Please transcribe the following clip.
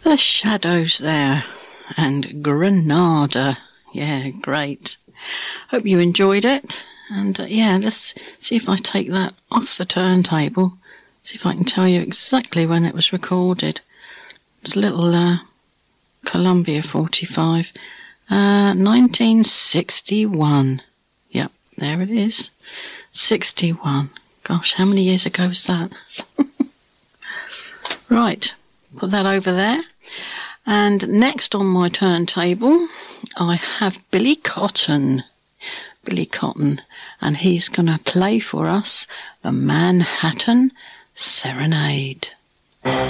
The Shadows there, and Granada. Yeah, great. Hope you enjoyed it. And let's see if I take that off the turntable. See if I can tell you exactly when it was recorded. It's a little Columbia 45. 1961. Yep, there it is. 61. Gosh, how many years ago was that? Right, put that over there. And next on my turntable, I have Billy Cotton. Billy Cotton. And he's going to play for us the Manhattan Serenade.